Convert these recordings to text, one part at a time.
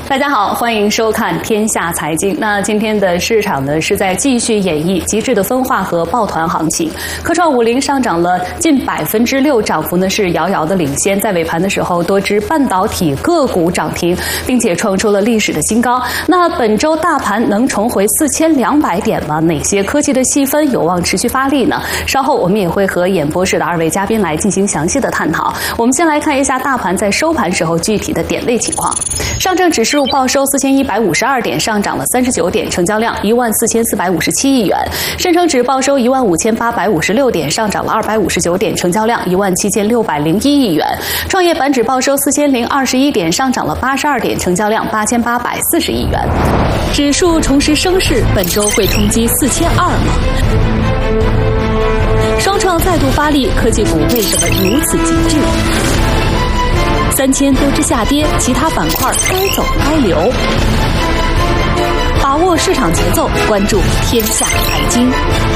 大家好，欢迎收看《天下财经》。那今天的市场呢，是在继续演绎极致的分化和抱团行情。科创50上涨了近6%，涨幅呢是遥遥的领先。在尾盘的时候，多只半导体个股涨停，并且创出了历史的新高。那本周大盘能重回4200点吗？哪些科技的细分有望持续发力呢？稍后我们也会和演播室的2位嘉宾来进行详细的探讨。我们先来看一下大盘在收盘时候具体的点位情况。上证指数报收4152点，上涨了39点，成交量14457亿元。深成指报收15856点，上涨了259点，成交量17601亿元。创业板指报收4021点，上涨了82点，成交量8840亿元。指数重拾升势，本周会冲击4200吗？双创再度发力，科技股为什么如此极致？3000多只下跌，其他板块该走该留。把握市场节奏，关注天下财经。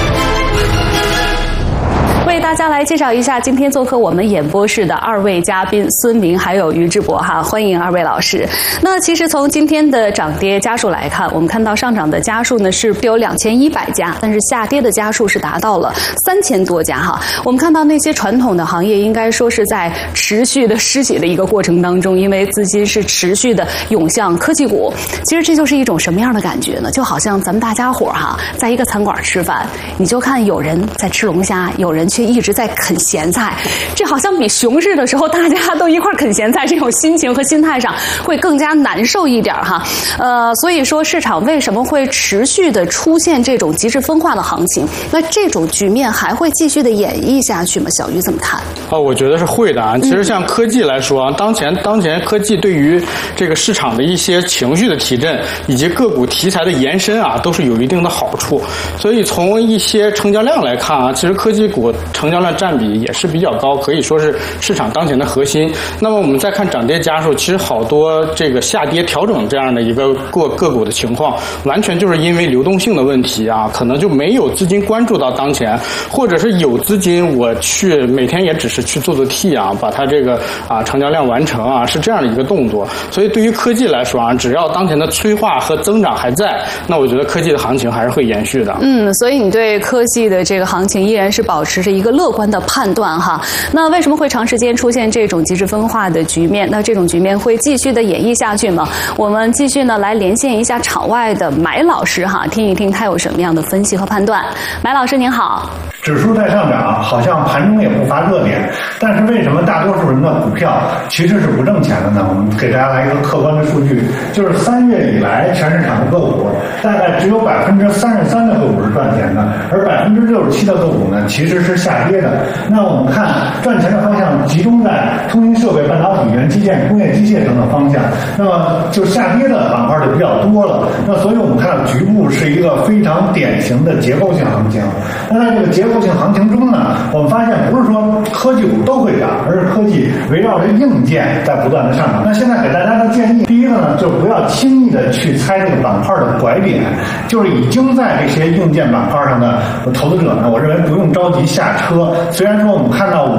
为大家来介绍一下今天做客我们演播室的2位嘉宾孙明还有于志博哈，欢迎2位老师。那其实从今天的涨跌家数来看，我们看到上涨的家数呢是有2100家，但是下跌的家数是达到了3000多家哈。我们看到那些传统的行业应该说是在持续的失血的一个过程当中，因为资金是持续的涌向科技股。其实这就是一种什么样的感觉呢？就好像咱们大家伙哈，在一个餐馆吃饭，你就看有人在吃龙虾，有人却一直在啃咸菜，这好像比熊市的时候大家都一块啃咸菜这种心情和心态上会更加难受一点哈。所以说市场为什么会持续的出现这种极致分化的行情？那这种局面还会继续的演绎下去吗？小鱼怎么看？ 我觉得是会的啊。其实像科技来说啊，当前科技对于这个市场的一些情绪的提振以及个股题材的延伸啊，都是有一定的好处。所以从一些成交量来看啊，其实科技股成交量占比也是比较高，可以说是市场当前的核心。那么我们再看涨跌家数，其实好多这个下跌调整这样的一个个股的情况，完全就是因为流动性的问题啊，可能就没有资金关注到当前，或者是有资金我去每天也只是去做 T 啊，把它这个成交量完成啊，是这样的一个动作。所以对于科技来说啊，只要当前的催化和增长还在，那我觉得科技的行情还是会延续的。 所以你对科技的这个行情依然是保持着一个乐观的判断哈。那为什么会长时间出现这种极致分化的局面？那这种局面会继续的演绎下去吗？我们继续呢来连线一下场外的买老师哈，听一听他有什么样的分析和判断。买老师您好。 指数在上涨，好像盘中也不乏热点，但是为什么大多数人的股票其实是不挣钱的呢？我们给大家来一个客观的数据，就是3月以来全市场的个股大概只有33%的个股是赚钱的，而67%的个股呢其实是下跌的。那我们看赚钱的方向集中在通信设备、半导体、元器件、工业机械等等方向，那么就下跌的板块就比较多了。那所以我们看到局部是一个非常典型的结构性行情。那在这个结构性行情中呢，我们发现不是说科技股都会涨，而是科技围绕着硬件在不断的上涨。那现在给大家的建议，第一个呢，就不要轻易的去猜这个板块的拐点，就是已经在这些硬件板块上的投资者呢，我认为不用着急下车。虽然说我们看到